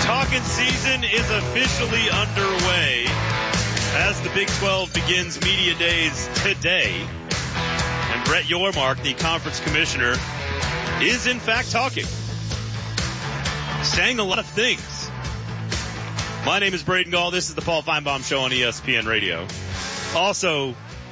Talking season is officially underway as the Big 12 begins media days today. And Brett Yormark, the conference commissioner, is in fact talking. Saying a lot of things. My name is Braden Gall. This is the Paul Feinbaum Show on ESPN Radio. Also,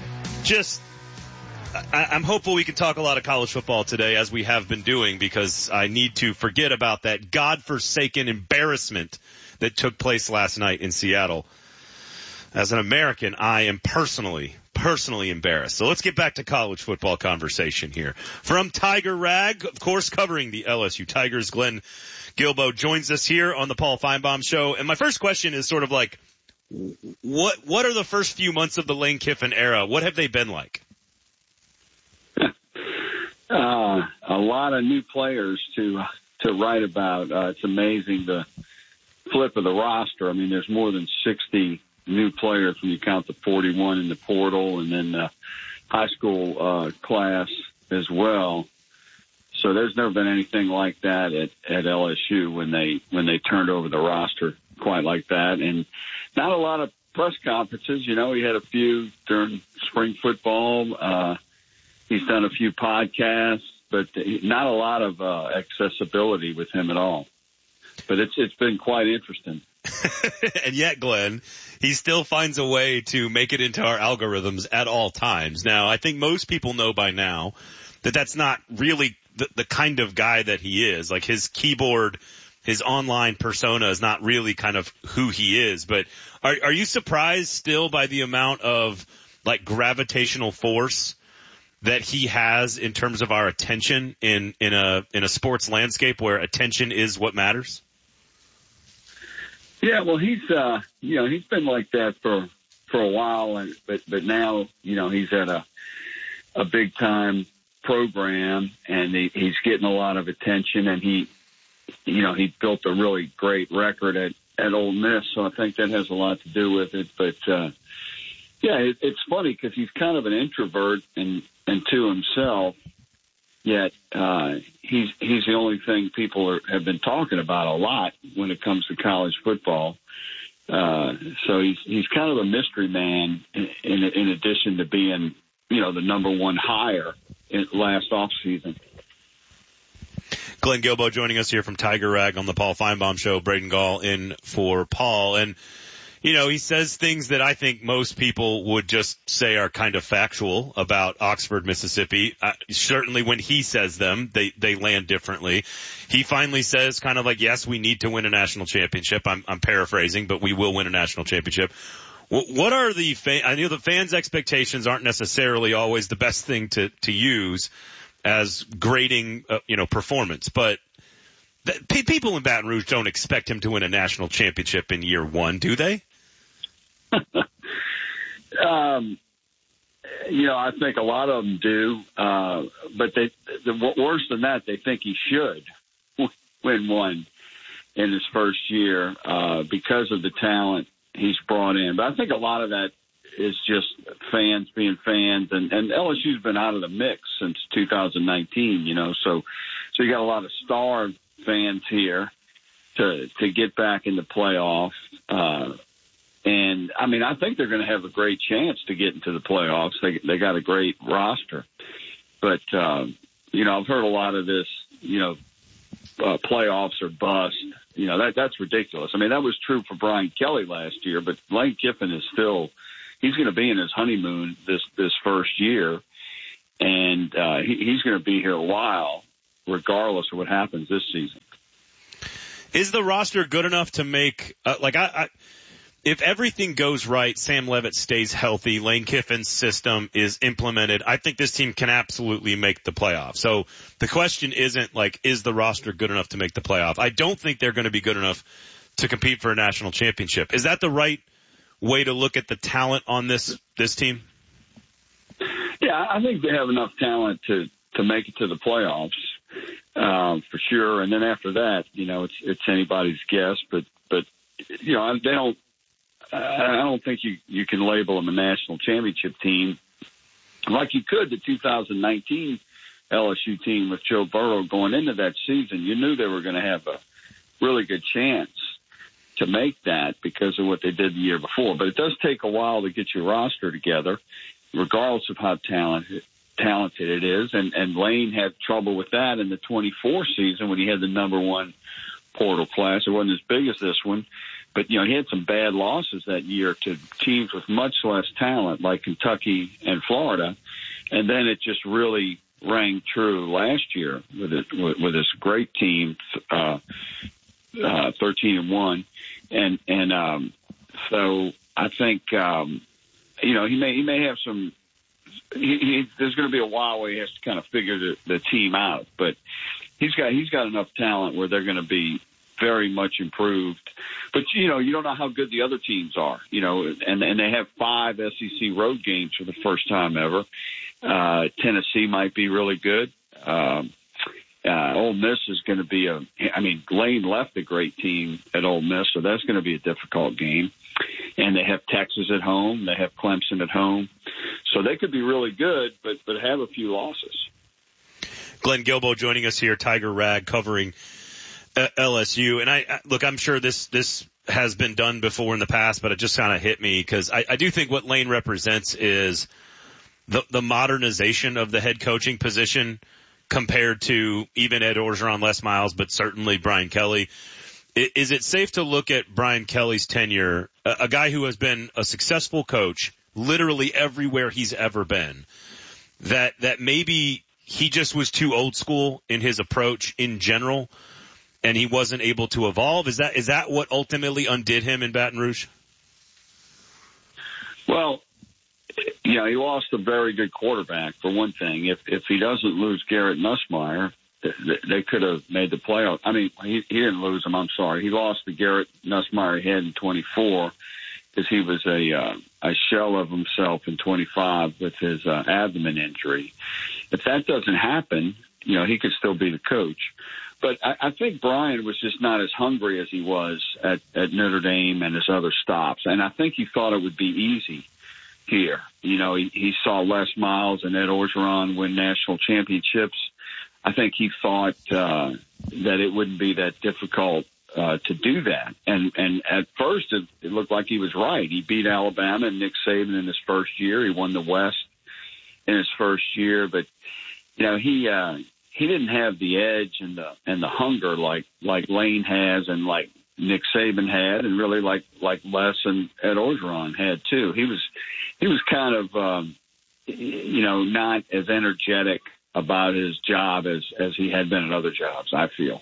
I'm hopeful we can talk a lot of college football today, as we have been doing, because I need to forget about that godforsaken embarrassment that took place last night in Seattle. As an American, I am personally embarrassed. So let's get back to college football conversation here. From Tiger Rag, of course, covering the LSU Tigers, Glenn Guilbeau joins us here on the Paul Feinbaum Show. And my first question is sort of like, what are the first few months of the Lane Kiffin era? What have they been like? A lot of new players to write about. It's amazing the flip of the roster. I mean, there's more than 60 new players when you count the 41 in the portal and then the high school class as well. So there's never been anything like that at LSU when they turned over the roster quite like that. And not a lot of press conferences. You know, he had a few during spring football. He's done a few podcasts, but not a lot of accessibility with him at all. But it's been quite interesting. And yet, Glenn, he still finds a way to make it into our algorithms at all times. Now, I think most people know by now that that's not really the kind of guy that he is. Like, his keyboard, his online persona is not really kind of who he is. But are you surprised still by the amount of, like, gravitational force that he has in terms of our attention in a sports landscape where attention is what matters? Yeah, well, he's been like that for a while, but now, you know, he's at a big time program and he's getting a lot of attention, and he built a really great record at Ole Miss, so I think that has a lot to do with it. But yeah, it's funny because he's kind of an introvert and to himself, yet he's the only thing people have been talking about a lot when it comes to college football. So he's kind of a mystery man in addition to being, you know, the number one hire last offseason. Glenn Guilbeau joining us here from Tiger Rag on the Paul Feinbaum Show. Braden Gall in for Paul. And, you know, he says things that I think most people would just say are kind of factual about Oxford, Mississippi. Certainly when he says them, they land differently. He finally says kind of like, yes, we need to win a national championship. I'm paraphrasing, but we will win a national championship. What are I know the fans' expectations aren't necessarily always the best thing to use as grading, performance, but people in Baton Rouge don't expect him to win a national championship in year one, do they? I think a lot of them do, but worse than that, they think he should win one in his first year because of the talent he's brought in. But I think a lot of that is just fans being fans, and LSU's been out of the mix since 2019, so you got a lot of star fans here to get back in the playoffs. And I mean, I think they're going to have a great chance to get into the playoffs. They got a great roster, but I've heard a lot of this, playoffs or bust. That's ridiculous. I mean, that was true for Brian Kelly last year, but Lane Kiffin is he's going to be in his honeymoon this first year, and he's going to be here a while, regardless of what happens this season. Is the roster good enough to make if everything goes right, Sam Leavitt stays healthy, Lane Kiffin's system is implemented, I think this team can absolutely make the playoff. So the question isn't is the roster good enough to make the playoff? I don't think they're going to be good enough to compete for a national championship. Is that the right way to look at the talent on this team? Yeah, I think they have enough talent to make it to the playoffs, for sure. And then after that, it's anybody's guess, but I don't think you can label them a national championship team like you could the 2019 LSU team with Joe Burrow going into that season. You knew they were going to have a really good chance. to make that because of what they did the year before. But it does take a while to get your roster together, regardless of how talented it is. And Lane had trouble with that in the 24 season when he had the number one portal class. It wasn't as big as this one, but, he had some bad losses that year to teams with much less talent like Kentucky and Florida. And then it just really rang true last year with this great team, 13-1. And so I think, he may have some, there's going to be a while where he has to kind of figure the team out, but he's got enough talent where they're going to be very much improved. But, you don't know how good the other teams are, and they have 5 SEC road games for the first time ever. Tennessee might be really good. Ole Miss is going to be Lane left a great team at Ole Miss, so that's going to be a difficult game. And they have Texas at home. They have Clemson at home. So they could be really good, but have a few losses. Glenn Guilbeau joining us here, Tiger Rag, covering LSU. And I'm sure this has been done before in the past, but it just kind of hit me because I do think what Lane represents is the modernization of the head coaching position compared to even Ed Orgeron, Les Miles, but certainly Brian Kelly. Is it safe to look at Brian Kelly's tenure, a guy who has been a successful coach literally everywhere he's ever been, that maybe he just was too old school in his approach in general and he wasn't able to evolve? Is that what ultimately undid him in Baton Rouge? Well, he lost a very good quarterback, for one thing. If he doesn't lose Garrett Nussmeier, they could have made the playoff. He didn't lose him. I'm sorry. He lost the Garrett Nussmeier he had in 24 because he was a shell of himself in 25 with his abdomen injury. If that doesn't happen, he could still be the coach. But I think Brian was just not as hungry as he was at Notre Dame and his other stops. And I think he thought it would be easy here. He saw Les Miles and Ed Orgeron win national championships. I think he thought that it wouldn't be that difficult to do that. And at first it looked like he was right. He beat Alabama and Nick Saban in his first year. He won the West in his first year, but he didn't have the edge and the hunger like Lane has and like Nick Saban had, and really like Les and Ed Orgeron had too. He was kind of not as energetic about his job as he had been at other jobs, I feel.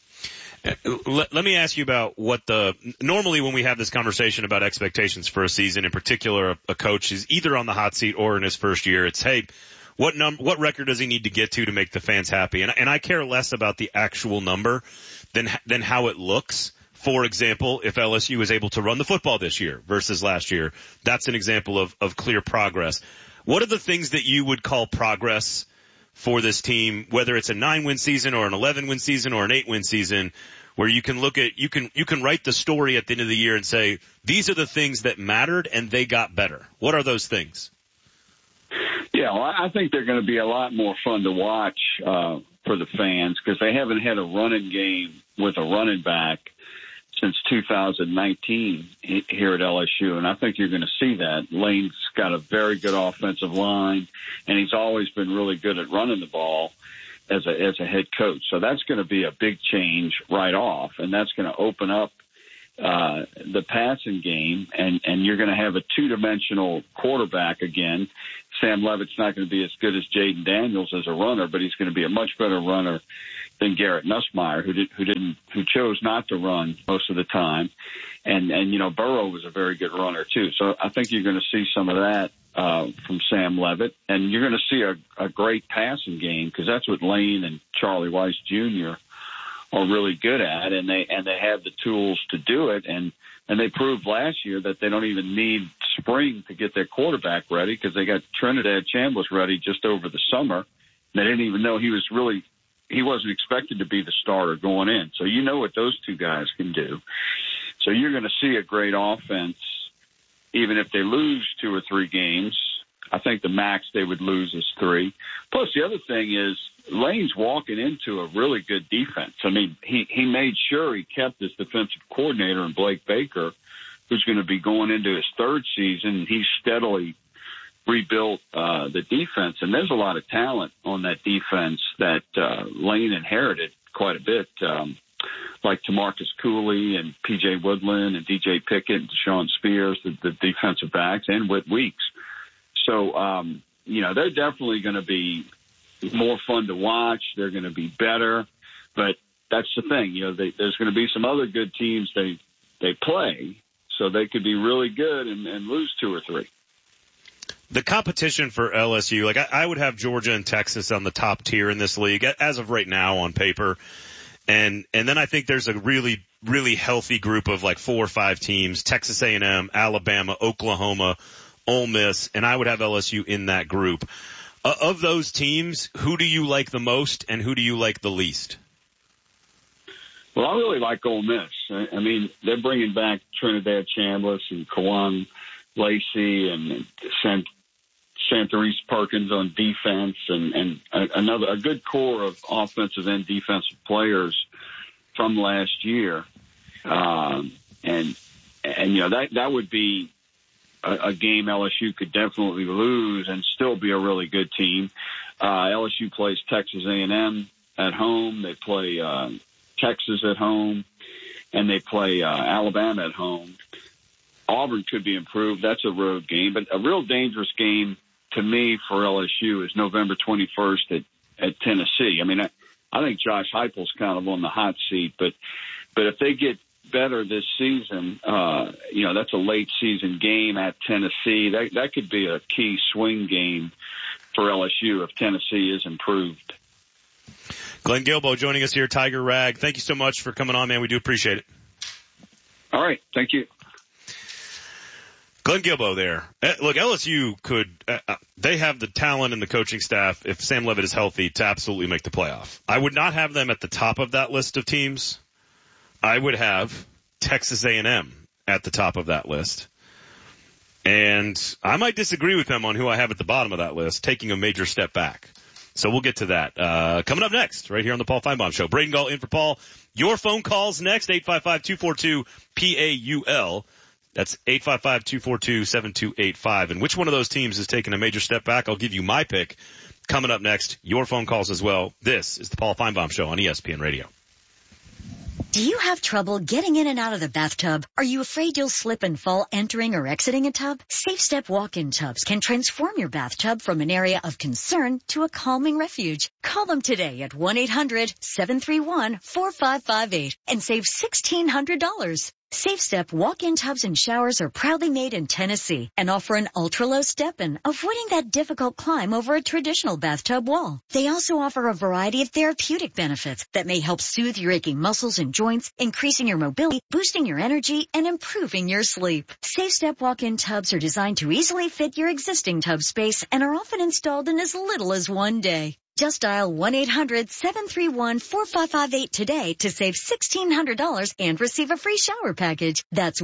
Let me ask you about normally when we have this conversation about expectations for a season, in particular a coach is either on the hot seat or in his first year, it's, hey, what record does he need to get to make the fans happy? And I care less about the actual number than how it looks. For example, if LSU is able to run the football this year versus last year, that's an example of clear progress. What are the things that you would call progress for this team, whether it's a 9-win season or an 11-win season or an 8-win season, where you can look at, you can write the story at the end of the year and say, these are the things that mattered and they got better. What are those things? Yeah, well, I think they're going to be a lot more fun to watch for the fans because they haven't had a running game with a running back since 2019 here at LSU, and I think you're going to see that. Lane's got a very good offensive line, and he's always been really good at running the ball as a head coach. So that's going to be a big change right off, and that's going to open up the passing game, and you're going to have a two-dimensional quarterback again. Sam Levitt's not going to be as good as Jaden Daniels as a runner, but he's going to be a much better runner than Garrett Nussmeier, who chose not to run most of the time. And Burrow was a very good runner too. So I think you're going to see some of that from Sam Levitt, and you're going to see a great passing game because that's what Lane and Charlie Weiss Jr. are really good at, and they have the tools to do it. And they proved last year that they don't even need spring to get their quarterback ready because they got Trinidad Chambliss ready just over the summer. They didn't even know he wasn't expected to be the starter going in. So you know what those two guys can do. So you're going to see a great offense, even if they lose 2 or 3 games. I think the max they would lose is 3. Plus, the other thing is, Lane's walking into a really good defense. I mean, he made sure he kept his defensive coordinator in Blake Baker, who's going to be going into his third season. He's steadily rebuilt the defense, and there's a lot of talent on that defense that Lane inherited quite a bit, like TaMarcus Cooley and P.J. Woodland and D.J. Pickett and Deshaun Spears, the defensive backs, and Whit Weeks. So, they're definitely going to be more fun to watch. They're going to be better, but that's the thing. There's going to be some other good teams they play, so they could be really good and lose 2 or 3. The competition for LSU, like I would have Georgia and Texas on the top tier in this league as of right now on paper. And then I think there's a really, really healthy group of like 4 or 5 teams, Texas A&M, Alabama, Oklahoma, Ole Miss, and I would have LSU in that group. Of those teams, who do you like the most and who do you like the least? Well, I really like Ole Miss. I mean, they're bringing back Trinidad Chambliss and Kawan Lacey and Santorice Perkins on defense and a good core of offensive and defensive players from last year. And that would be a game LSU could definitely lose and still be a really good team. LSU plays Texas A&M at home. They play Texas at home, and they play Alabama at home. Auburn could be improved. That's a road game. But a real dangerous game to me for LSU is November 21st at Tennessee. I mean, I think Josh Heupel's kind of on the hot seat, but if they get better this season, that's a late season game at Tennessee. That could be a key swing game for LSU if Tennessee is improved. Glenn Guilbeau joining us here, Tiger Rag. Thank you so much for coming on, man. We do appreciate it. All right. Thank you. Glenn Guilbeau there. Look, LSU they have the talent and the coaching staff, if Sam Leavitt is healthy, to absolutely make the playoff. I would not have them at the top of that list of teams. I would have Texas A&M at the top of that list. And I might disagree with them on who I have at the bottom of that list, taking a major step back. So we'll get to that. Coming up next, right here on the Paul Feinbaum Show. Braden Gall in for Paul. Your phone calls next, 855-242-PAUL. That's 855-242-7285. And which one of those teams is taking a major step back? I'll give you my pick. Coming up next, your phone calls as well. This is the Paul Feinbaum Show on ESPN Radio. Do you have trouble getting in and out of the bathtub? Are you afraid you'll slip and fall entering or exiting a tub? Safe Step walk-in tubs can transform your bathtub from an area of concern to a calming refuge. Call them today at 1-800-731-4558 and save $1,600. Safe Step walk-in tubs and showers are proudly made in Tennessee and offer an ultra-low step-in, avoiding that difficult climb over a traditional bathtub wall. They also offer a variety of therapeutic benefits that may help soothe your aching muscles and joints, increasing your mobility, boosting your energy, and improving your sleep. Safe Step walk-in tubs are designed to easily fit your existing tub space and are often installed in as little as 1 day. Just dial 1-800-731-4558 today to save $1,600 and receive a free shower package. That's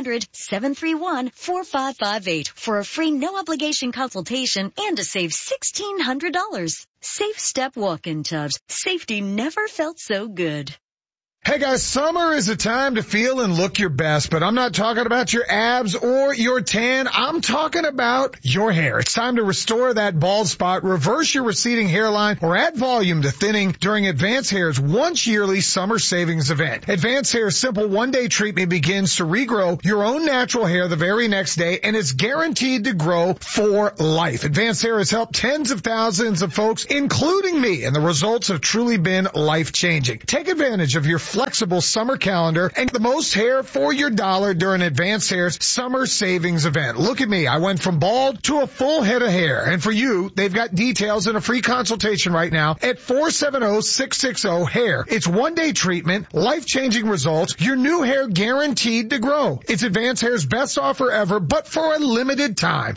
1-800-731-4558 for a free no-obligation consultation and to save $1,600. Safe Step walk-in tubs. Safety never felt so good. Hey guys, summer is a time to feel and look your best, but I'm not talking about your abs or your tan. I'm talking about your hair. It's time to restore that bald spot, reverse your receding hairline, or add volume to thinning during Advanced Hair's once yearly summer savings event. Advanced Hair's simple one-day treatment begins to regrow your own natural hair the very next day, and it's guaranteed to grow for life. Advanced Hair has helped tens of thousands of folks, including me, and the results have truly been life-changing. Take advantage of your flexible summer calendar and get the most hair for your dollar during Advanced Hair's summer savings event. Look at me. I went from bald to a full head of hair. And for you, they've got details and a free consultation right now at 470-660-HAIR. It's one-day treatment, life-changing results, your new hair guaranteed to grow. It's Advanced Hair's best offer ever, but for a limited time.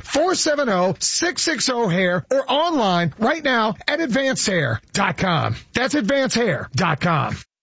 470-660-HAIR or online right now at AdvancedHair.com. That's AdvancedHair.com.